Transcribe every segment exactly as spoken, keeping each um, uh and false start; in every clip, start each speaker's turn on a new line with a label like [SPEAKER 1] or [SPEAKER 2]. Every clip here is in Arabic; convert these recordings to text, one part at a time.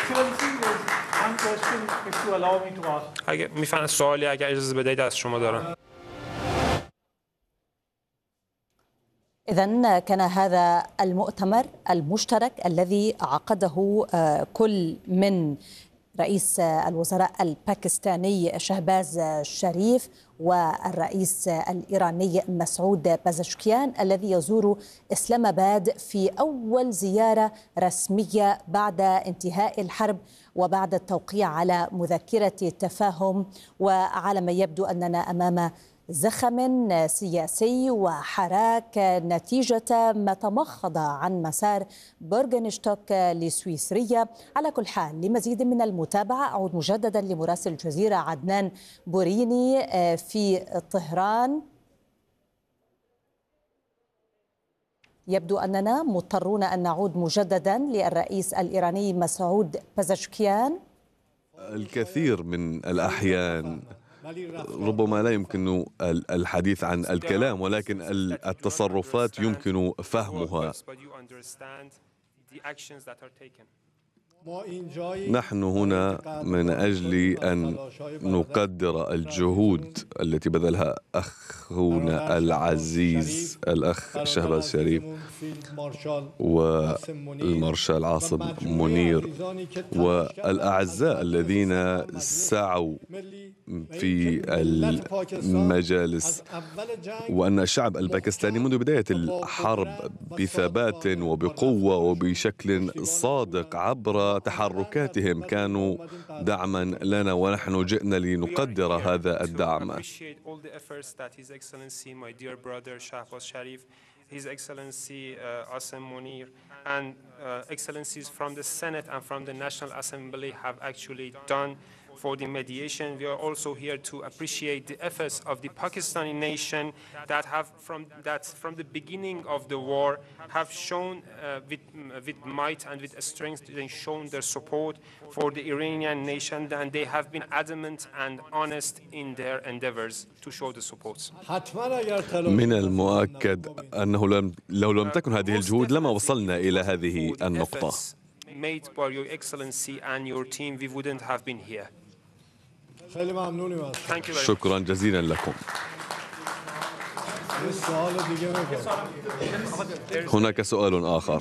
[SPEAKER 1] اگه میفهمم سوالی اگر اجازه بدهید از شما دارم.
[SPEAKER 2] إذن كان هذا المؤتمر المشترك الذي عقده كل من رئيس الوزراء الباكستاني شهباز شريف والرئيس الإيراني مسعود بازشكيان الذي يزور إسلام آباد في أول زيارة رسمية بعد انتهاء الحرب وبعد التوقيع على مذكرة تفاهم. وعلى ما يبدو أننا أمام زخم سياسي وحراك نتيجة ما تمخض عن مسار بورغنشتوك لسويسرية. على كل حال لمزيد من المتابعة أعود مجددا لمراسل الجزيرة عدنان بوريني في طهران. يبدو أننا مضطرون أن نعود مجددا للرئيس الإيراني مسعود بازشكيان.
[SPEAKER 3] الكثير من الأحيان ربما لا يمكن الحديث عن الكلام، ولكن التصرفات يمكن فهمها. نحن هنا من أجل أن نقدر الجهود التي بذلها أخونا العزيز الأخ شهباز شريف والمارشال عاصم منير والأعزاء الذين سعوا في المجالس، وأن الشعب الباكستاني منذ بداية الحرب بثبات وبقوة وبشكل صادق عبر تحركاتهم كانوا دعما لنا، ونحن جئنا لنقدر هذا الدعم. His Excellency uh, Asim Munir and uh, excellencies from the Senate and from the National Assembly have actually done for the mediation. We are also here to appreciate the efforts of the Pakistani nation that have from that from the beginning of the war have shown uh, with with might and with strength they shown their support for the Iranian nation, and they have been adamant and honest in their endeavors to show the support. من المؤكد أنه لم لو لم تكن هذه الجهود لما وصلنا إلى هذه النقطة.
[SPEAKER 1] Made by your excellency and your team, we wouldn't have been here.
[SPEAKER 3] شكرا جزيلا لكم. هناك سؤال آخر.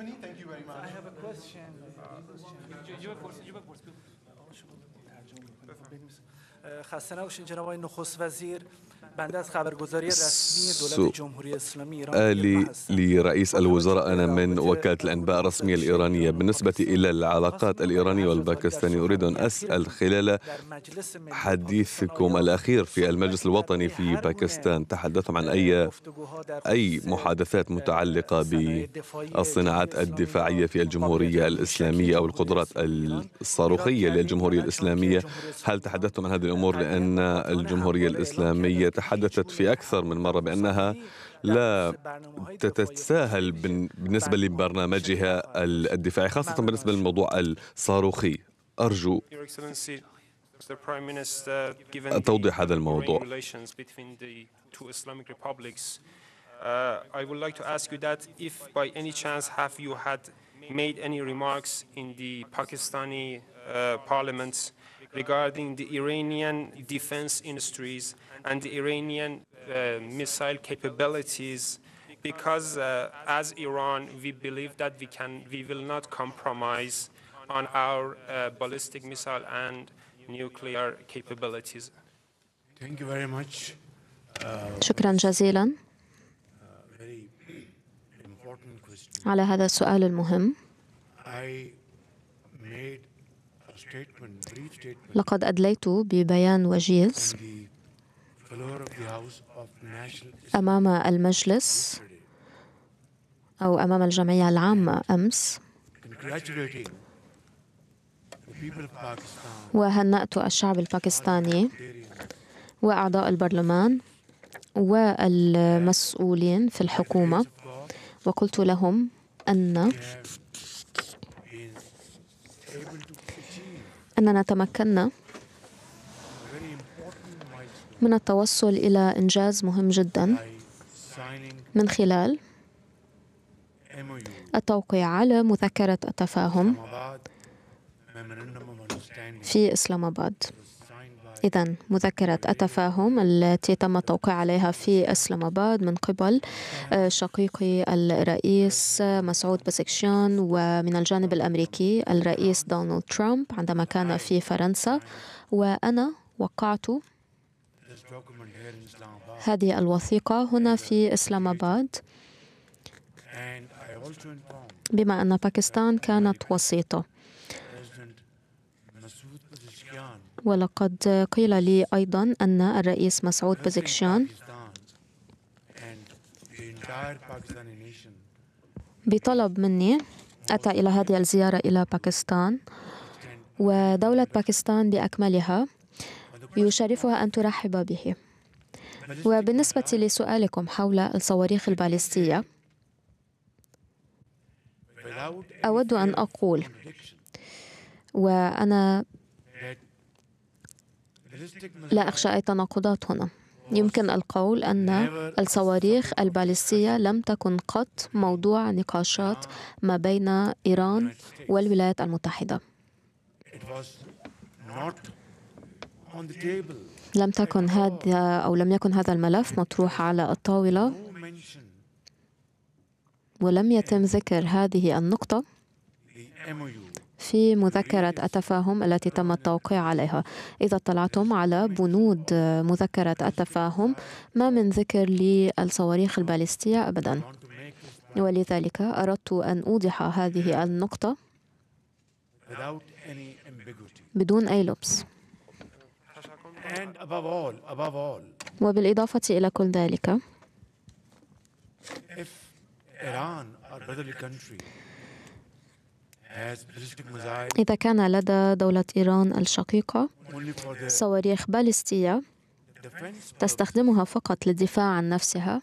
[SPEAKER 3] سؤالي لرئيس الوزراء، أنا من وكالة الأنباء الرسمية الإيرانية. بالنسبة إلى العلاقات الإيرانية والباكستانية أريد أن أسأل خلال حديثكم الأخير في المجلس الوطني في باكستان تحدثتم عن أي أي محادثات متعلقة بالصناعات الدفاعية في الجمهورية الإسلامية أو القدرات الصاروخية للجمهورية الإسلامية؟ هل تحدثتم عن هذه الأمور؟ لأن الجمهورية الإسلامية تحدثت في أكثر من مرة بأنها لا تتساهل بالنسبة لبرنامجها الدفاعي، خاصة بالنسبة للموضوع الصاروخي. أرجو توضيح هذا الموضوع.
[SPEAKER 1] made any remarks in the Pakistani uh, parliament regarding the Iranian defense industries and the Iranian uh, missile capabilities, because uh, as Iran, we believe that we can, we will not compromise on our uh, ballistic missile and nuclear capabilities.
[SPEAKER 4] Thank you very much.
[SPEAKER 5] Uh, شكرا جزيلا على هذا السؤال المهم. لقد أدليت ببيان وجيز أمام المجلس أو أمام الجمعية العامة أمس، وهنأت الشعب الباكستاني وأعضاء البرلمان والمسؤولين في الحكومة، وقلت لهم أن أننا تمكنا من التوصل إلى إنجاز مهم جدا من خلال التوقيع على مذكرة التفاهم في إسلام آباد. إذن مذكرة التفاهم التي تم التوقيع عليها في إسلام آباد من قبل شقيقي الرئيس مسعود بزكشيان، ومن الجانب الأمريكي الرئيس دونالد ترامب عندما كان في فرنسا، وأنا وقعت هذه الوثيقة هنا في إسلام آباد، بما أن باكستان كانت وسيطة. ولقد قيل لي أيضا أن الرئيس مسعود بزكشيان بطلب مني أتى إلى هذه الزيارة إلى باكستان، ودولة باكستان بأكملها يشرفها أن ترحب به. وبالنسبة لسؤالكم حول الصواريخ الباليستية، أود أن أقول، وأنا لا أخشى أي تناقضات هنا، يمكن القول أن الصواريخ الباليستية لم تكن قط موضوع نقاشات ما بين إيران والولايات المتحدة. لم تكن هذا أو لم يكن هذا الملف مطروح على الطاولة، ولم يتم ذكر هذه النقطة في مذكرة التفاهم التي تم التوقيع عليها. إذا اطلعتم على بنود مذكرة التفاهم ما من ذكر للصواريخ الباليستية أبدا، ولذلك أردت أن أوضح هذه النقطة بدون أي لبس. وبالإضافة إلى كل ذلك، إذا كان لدى دولة إيران الشقيقة صواريخ باليستية تستخدمها فقط للدفاع عن نفسها،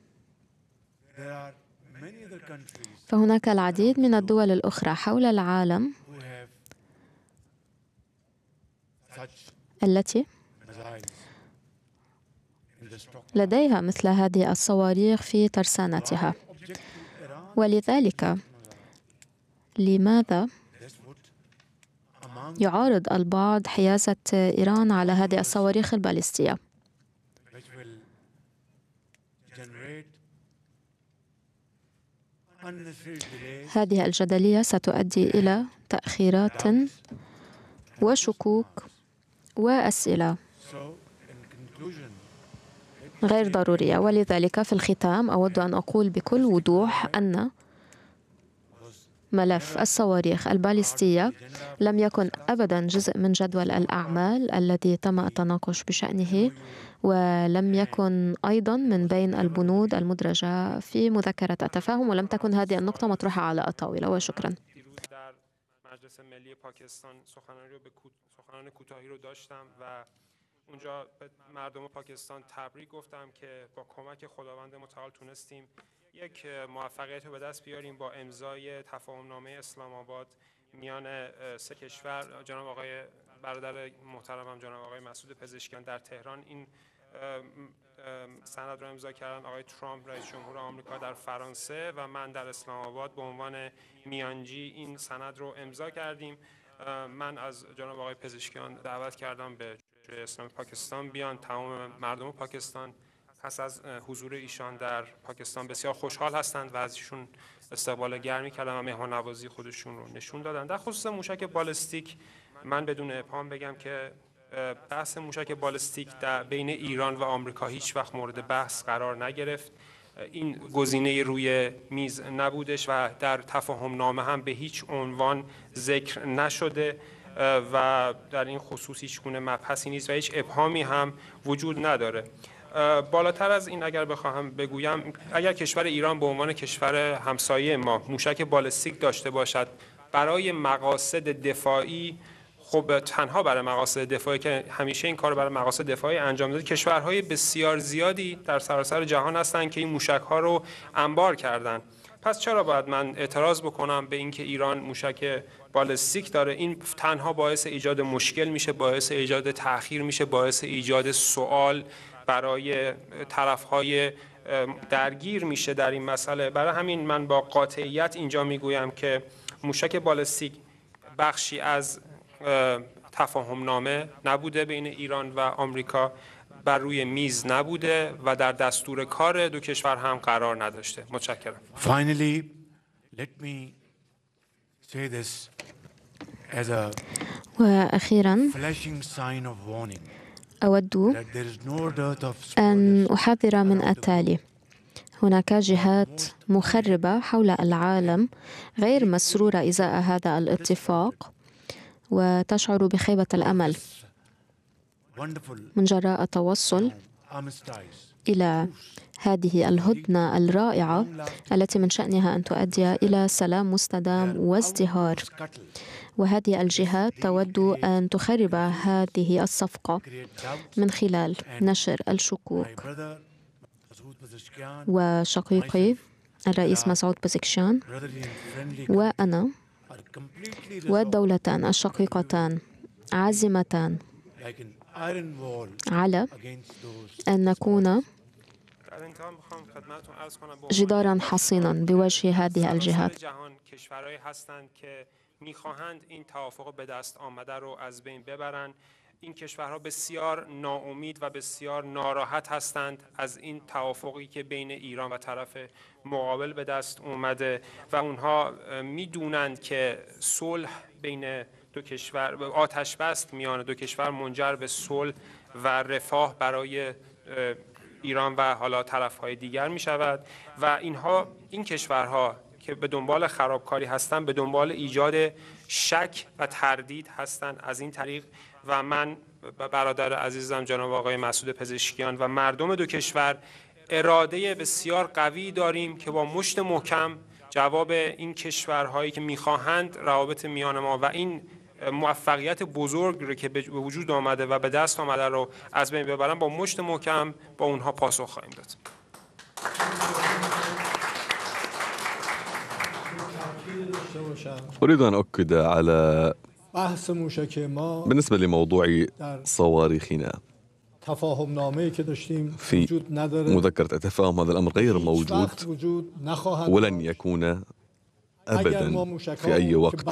[SPEAKER 5] فهناك العديد من الدول الأخرى حول العالم التي لديها مثل هذه الصواريخ في ترسانتها. ولذلك لماذا يعارض البعض حيازة إيران على هذه الصواريخ الباليستية؟ هذه الجدلية ستؤدي إلى تأخيرات وشكوك وأسئلة غير ضرورية. ولذلك في الختام أود أن أقول بكل وضوح أن ملف الصواريخ الباليستية لم يكن أبدا جزء من جدول الأعمال الذي تم التناقش بشأنه، ولم يكن أيضا من بين البنود المدرجة في مذكرة التفاهم، ولم تكن هذه النقطة مطروحة على الطاولة. وشكرا.
[SPEAKER 1] اونجا به مردم پاکستان تبریک گفتم که با کمک خداوند متعال تونستیم یک موفقیت رو به دست بیاریم با امضای تفاهمنامه اسلام آباد میان سه کشور. جناب آقای برادر محترمم جناب آقای مسعود پزشکیان در تهران این سند رو امضا کردن، آقای ترامپ رئیس جمهور آمریکا در فرانسه و من در اسلام آباد به عنوان میانجی این سند رو امضا کردیم. من از جناب آقای پزشکیان دعوت کردم به اسلام پاکستان بیان. تمام مردم پاکستان پس از حضور ایشان در پاکستان بسیار خوشحال هستند و از ایشون استقبال گرمی کردن و مهمان نوازی خودشون رو نشون دادن. در خصوص موشک بالستیک من بدون ابهام بگم که بحث موشک بالستیک در بین ایران و آمریکا هیچ وقت مورد بحث قرار نگرفت. این گزینه روی میز نبودش و در تفاهم نامه هم به هیچ عنوان ذکر نشده و در این خصوص هیچ گونه مبحثی نیست و هیچ ابهامی هم وجود نداره. بالاتر از این اگر بخواهم بگویم، اگر کشور ایران به عنوان کشور همسایه ما موشک بالستیک داشته باشد برای مقاصد دفاعی، خب تنها برای مقاصد دفاعی که همیشه این کار برای مقاصد دفاعی انجام داده، کشورهای بسیار زیادی در سراسر جهان هستند که این موشک‌ها رو انبار کردن. پس چرا باید من اعتراض بکنم به اینکه ایران موشک بالستیک داره؟ این تنها باعث ایجاد مشکل میشه، باعث ایجاد تأخیر میشه، باعث ایجاد سوال برای طرف‌های درگیر میشه در این مسئله. برای همین من با قاطعیت اینجا میگویم که موشک بالستیک بخشی از تفاهم نامه نبوده بین ایران و آمریکا، بر روی میز نبوده و در دستور کار دو کشور هم قرار نداشته. متشکرم.
[SPEAKER 4] Finally, let me say this as a
[SPEAKER 5] وأخيرا
[SPEAKER 4] flashing sign of warning
[SPEAKER 5] أود
[SPEAKER 4] that there is no dearth of
[SPEAKER 5] أن
[SPEAKER 4] spoilers.
[SPEAKER 5] أحذر من التالي: هناك جهات مخربة حول العالم غير مسرورة إزاء هذا الاتفاق وتشعر بخيبة الأمل من جراء التوصل إلى هذه الهدنة الرائعة التي من شأنها أن تؤدي إلى سلام مستدام وازدهار. وهذه الجهات تود أن تخرب هذه الصفقة من خلال نشر الشكوك. وشقيقي الرئيس مسعود بزكشان وأنا والدولتان الشقيقتان عازمتان على أن نكون جدارا حصينا بوجه هذه الجهات.
[SPEAKER 1] میخواهند این توافق به دست آمده رو از بین ببرند. این کشورها بسیار ناامید و بسیار ناراحت هستند از این توافقی که بین ایران و طرف مقابل به دست اومده و اونها میدونند که صلح بین دو کشور، آتش بست میان دو کشور منجر به صلح و رفاه برای ایران و حالا طرف‌های دیگر می شود و اینها این کشورها که به دنبال خرابکاری هستند به دنبال ایجاد شک و تردید هستند از این طریق. و من برادر عزیزم جناب آقای مسعود پزشکیان و مردم دو کشور اراده بسیار قوی داریم که با مشت محکم جواب این کشورهایی که میخواهند روابط میان ما و این موفقیت بزرگ رو که به وجود آمده و به دست آمده رو از بین ببرن با مشت محکم با اونها پاسخ خواهیم داد.
[SPEAKER 3] أريد أن أؤكد على بالنسبة لموضوع صواريخنا في مذكرة التفاهم هذا الأمر غير موجود ولن يكون أبدا في أي وقت.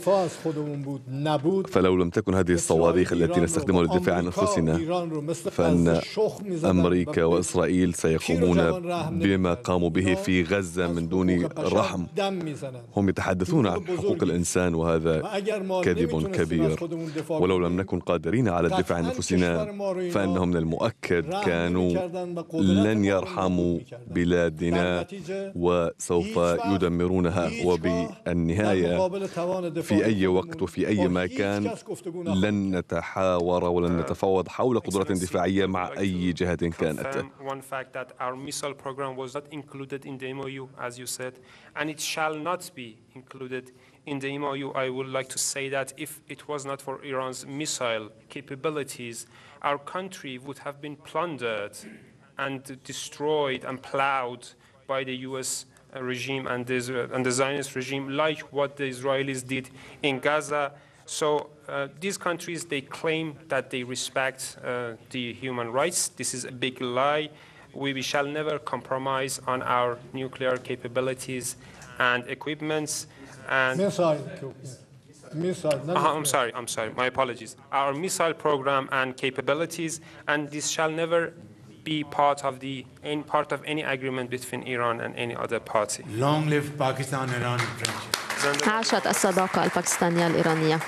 [SPEAKER 3] فلو لم تكن هذه الصواريخ التي نستخدمها للدفاع عن أنفسنا فإن أمريكا وإسرائيل سيقومون بما قاموا به في غزة من دون رحم. هم يتحدثون عن حقوق الإنسان وهذا كذب كبير. ولو لم نكن قادرين على الدفاع عن أنفسنا فإنهم من المؤكد كانوا لن يرحموا بلادنا وسوف يدمرونها. وبالنهاية في أي وقت وفي أي مكان لن نتحاور ولن نتفاوض حول قدرة دفاعية مع أي جهة كانت.
[SPEAKER 1] One fact that our missile program was not included in the M O U, as you said, and it shall not be included in the M O U. I would like to say that if it was not for Iran's missile capabilities, our country would have been plundered and destroyed and plowed by the U S regime and the, and the Zionist regime, like what the Israelis did in Gaza. So uh, these countries, they claim that they respect uh, the human rights. This is a big lie. We, we shall never compromise on our nuclear capabilities and equipments. And
[SPEAKER 6] missile, missile.
[SPEAKER 1] Uh, I'm sorry, I'm sorry, my apologies. Our missile program and capabilities, and this shall never be part of the any part of any agreement between Iran and any other party.
[SPEAKER 4] Long live Pakistan, Iran friendship.
[SPEAKER 5] عاشت الصداقة الباكستانية الإيرانية.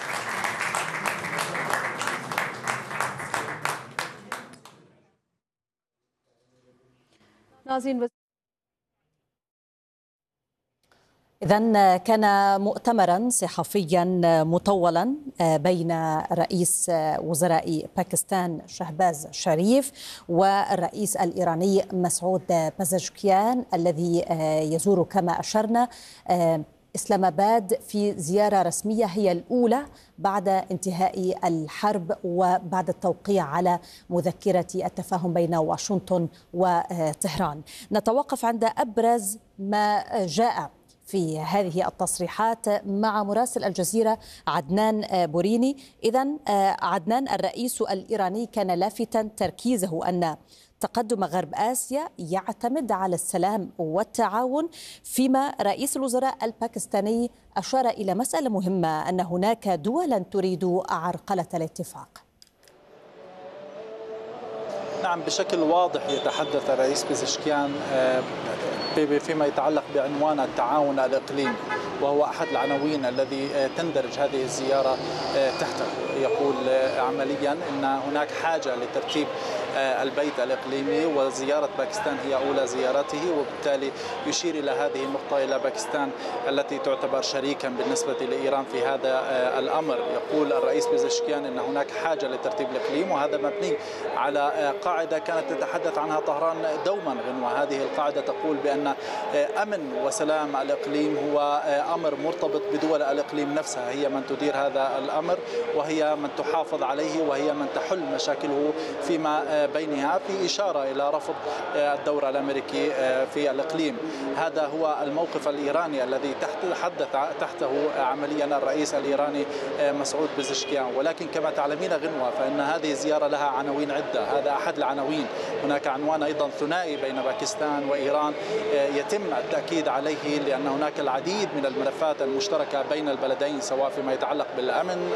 [SPEAKER 2] إذن كان مؤتمرا صحفيا مطولا بين رئيس وزراء باكستان شهباز شريف والرئيس الإيراني مسعود بزشكيان الذي يزور كما أشرنا إسلام آباد في زيارة رسمية هي الأولى بعد انتهاء الحرب وبعد التوقيع على مذكرة التفاهم بين واشنطن وطهران. نتوقف عند أبرز ما جاء في هذه التصريحات مع مراسل الجزيرة عدنان بوريني. إذن عدنان، الرئيس الإيراني كان لافتا تركيزه أن تقدم غرب آسيا يعتمد على السلام والتعاون، فيما رئيس الوزراء الباكستاني أشار إلى مسألة مهمة، أن هناك دولا تريد عرقلة الاتفاق.
[SPEAKER 7] نعم، بشكل واضح يتحدث الرئيس بزشكيان فيما يتعلق بعنوان التعاون الإقليمي، وهو أحد العناوين الذي تندرج هذه الزيارة تحته. يقول عمليا أن هناك حاجة لترتيب البيت الإقليمي، وزيارة باكستان هي أولى زيارته، وبالتالي يشير إلى هذه النقطة إلى باكستان التي تعتبر شريكا بالنسبة لإيران في هذا الأمر. يقول الرئيس بزشكيان أن هناك حاجة لترتيب الإقليم، وهذا مبني على قاعدة كانت تتحدث عنها طهران دوما غنوة. هذه القاعدة تقول بأن أمن وسلام الإقليم هو أمر مرتبط بدول الإقليم نفسها، هي من تدير هذا الأمر وهي من تحافظ عليه وهي من تحل مشاكله فيما بينها، في إشارة إلى رفض الدور الأمريكي في الإقليم. هذا هو الموقف الإيراني الذي تحدث تحته عمليا الرئيس الإيراني مسعود بزشكيان. ولكن كما تعلمين غنوة فإن هذه الزيارة لها عناوين عدة، هذا أحد العناوين. هناك عنوان أيضا ثنائي بين باكستان وإيران يتم التأكيد عليه، لأن هناك العديد من الملفات المشتركة بين البلدين، سواء فيما يتعلق بالأمن،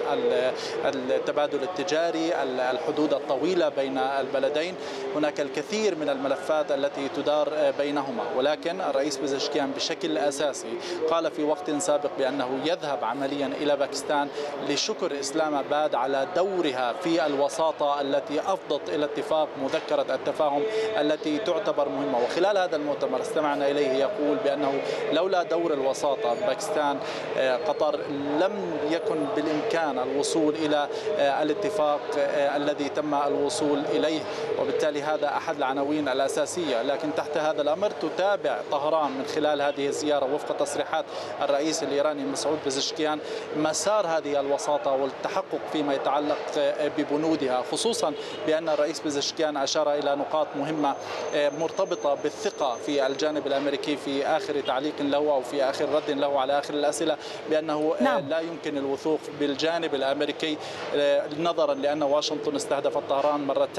[SPEAKER 7] التبادل التجاري، الحدود الطويلة بين البلدين. هناك الكثير من الملفات التي تدار بينهما. ولكن الرئيس بزشكيان بشكل أساسي قال في وقت سابق بأنه يذهب عمليا إلى باكستان لشكر إسلام آباد على دورها في الوساطة التي أفضت إلى اتفاق مذكرة التفاهم التي تعتبر مهمة. وخلال هذا المؤتمر استمعنا إليه يقول بأنه لولا دور الوساطة باكستان قطر لم يكن بالإمكان الوصول إلى الاتفاق الذي تم الوصول إليه، وبالتالي هذا أحد العناوين الأساسية. لكن تحت هذا الأمر تتابع طهران من خلال هذه الزيارة وفق تصريحات الرئيس الإيراني مسعود بزشكيان مسار هذه الوساطة والتحقق فيما يتعلق ببنودها، خصوصا بأن الرئيس بزشكيان أشار إلى نقاط مهمة مرتبطة بالثقة في الجانب الأمريكي في آخر تعليق له أو في آخر رد له على آخر الأسئلة، بأنه نعم. لا يمكن الوثوق بالجانب الأمريكي نظرا لأن واشنطن استهدفت طهران مرتين